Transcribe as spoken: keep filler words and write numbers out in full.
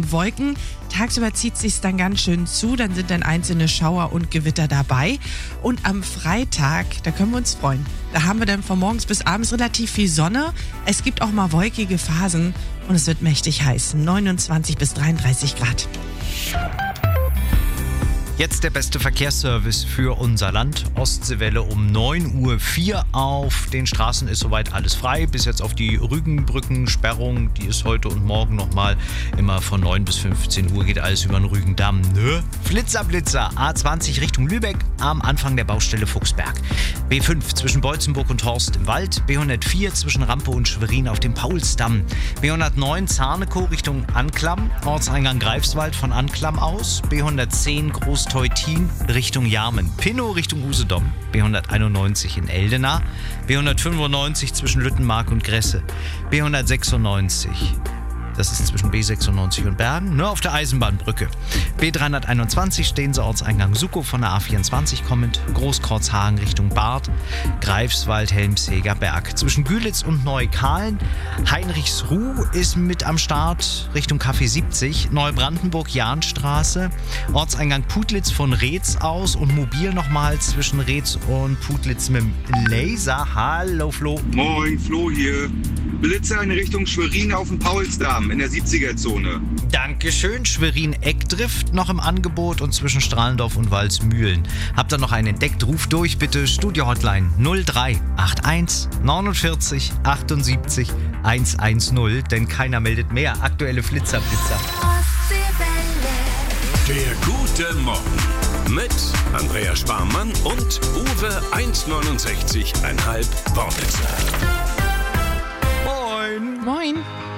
und Wolken. Tagsüber zieht sich's dann ganz schön zu, dann sind dann einzelne Schauer und Gewitter dabei. Und am Freitag, da können wir uns freuen. Da haben wir dann von morgens bis abends relativ viel Sonne. Es gibt auch mal wolkige Phasen und es wird mächtig heiß. neunundzwanzig bis dreiunddreißig Grad. Jetzt der beste Verkehrsservice für unser Land. Ostseewelle um neun Uhr vier. Auf den Straßen ist soweit alles frei. Bis jetzt auf die Rügenbrückensperrung. Die ist heute und morgen nochmal. Immer von neun bis fünfzehn Uhr geht alles über den Rügendamm. Nö. Flitzer, Blitzer. A zwanzig Richtung Lübeck am Anfang der Baustelle Fuchsberg. B fünf zwischen Beutzenburg und Horst im Wald. B hundertvier zwischen Rampe und Schwerin auf dem Paulsdamm. B hundertneun Zarnekow Richtung Anklam. Ortseingang Greifswald von Anklam aus. B hundertzehn Groß Teutin Richtung Jarmen, Pinnow Richtung Usedom, B hunderteinundneunzig in Eldena, B hundertfünfundneunzig zwischen Lüttenmark und Gresse, B hundertsechsundneunzig, das ist zwischen B sechsundneunzig und Bergen, nur auf der Eisenbahnbrücke. B dreihunderteinundzwanzig Stehense Ortseingang Suckow von der A vierundzwanzig kommend, Großkreuzhagen Richtung Barth, Greifswald, Helmseger Berg. Zwischen Gülitz und Neukahlen, Heinrichsruh ist mit am Start Richtung Café siebzig, Neubrandenburg Jahnstraße, Ortseingang Putlitz von Reetz aus und mobil nochmal zwischen Reetz und Putlitz mit dem Laser. Hallo Flo. Moin, Flo hier. Blitzer in Richtung Schwerin auf dem Paulsdamm in der siebziger-Zone. Dankeschön. Schwerin-Eckdrift noch im Angebot und zwischen Strahlendorf und Walsmühlen. Habt ihr noch einen entdeckt? Ruft durch bitte. Studio-Hotline null drei acht eins neunundvierzig achtundsiebzig hundertzehn, denn keiner meldet mehr. Aktuelle Flitzer, Blitzer. Der gute Morgen mit Andrea Sparmann und Uwe hundertneunundsechzig Komma fünf Wortwitzer. Moin. Moin.